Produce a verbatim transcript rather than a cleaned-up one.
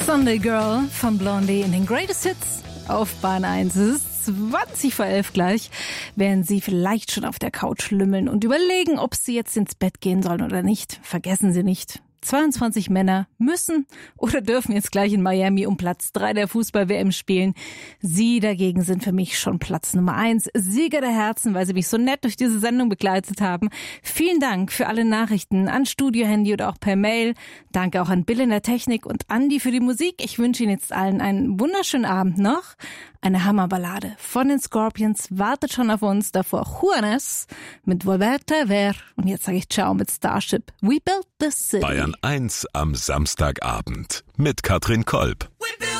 Sunday Girl von Blondie in den Greatest Hits auf Bahn eins. Es ist zwanzig vor elf gleich, während Sie vielleicht schon auf der Couch lümmeln und überlegen, ob Sie jetzt ins Bett gehen sollen oder nicht. Vergessen Sie nicht, zweiundzwanzig Männer müssen oder dürfen jetzt gleich in Miami um Platz drei der Fußball-W M spielen. Sie dagegen sind für mich schon Platz Nummer eins. Sieger der Herzen, weil Sie mich so nett durch diese Sendung begleitet haben. Vielen Dank für alle Nachrichten an Studio-Handy oder auch per Mail. Danke auch an Bill in der Technik und Andi für die Musik. Ich wünsche Ihnen jetzt allen einen wunderschönen Abend noch. Eine Hammerballade von den Scorpions wartet schon auf uns. Davor Juanes mit Volverte Ver. Und jetzt sage ich Ciao mit Starship. We built the city. Bayern eins am Samstagabend mit Katrin Kolb.